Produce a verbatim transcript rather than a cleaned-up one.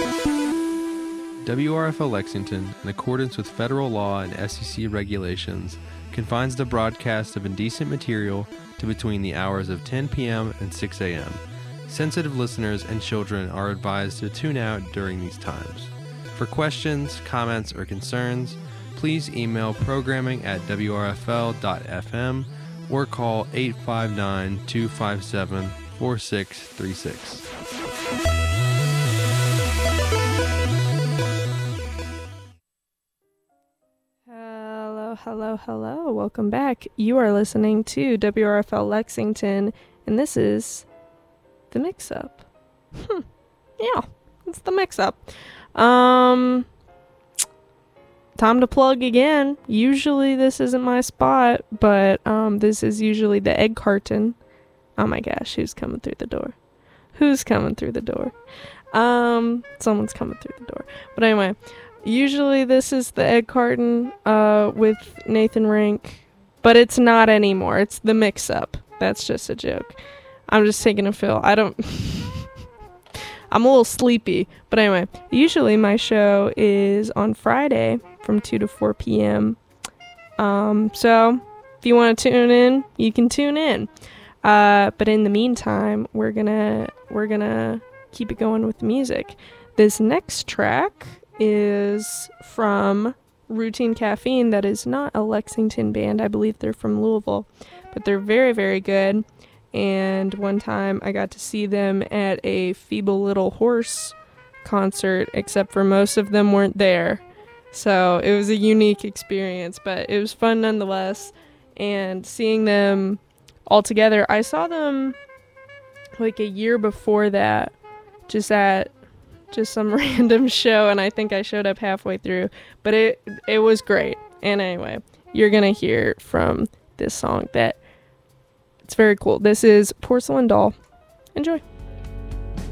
W R F L Lexington, in accordance with federal law and S E C regulations, confines the broadcast of indecent material to between the hours of ten p.m. and six a.m. Sensitive listeners and children are advised to tune out during these times. For questions, comments, or concerns, please email programming at w r f l dot f m or call eight five nine, two five seven, four six three six. Hello, hello, hello. Welcome back. You are listening to W R F L Lexington, and this is The Mix-Up. Hmm. Yeah, it's The Mix-Up. Um, time to plug again. Usually this isn't my spot, but um, this is usually the egg carton. Oh my gosh, who's coming through the door? Who's coming through the door? Um, someone's coming through the door. But anyway, usually this is the egg carton uh, with Nathan Rink, but it's not anymore. It's The Mix-Up. That's just a joke. I'm just taking a fill. I don't... I'm a little sleepy. But anyway, usually my show is on Friday from two to four p.m. Um, so if you want to tune in, you can tune in. Uh, but in the meantime, we're gonna we're gonna keep it going with the music. This next track is from Routine Caffeine. That is not a Lexington band. I believe they're from Louisville, but they're very, very good. And one time I got to see them at a Feeble Little Horse concert, except for most of them weren't there. So it was a unique experience, but it was fun nonetheless. And seeing them all together, I saw them like a year before that, just at just some random show, and I think I showed up halfway through, but it it was great. And anyway, you're gonna hear from this song that it's very cool. This is Porcelain Doll. Enjoy.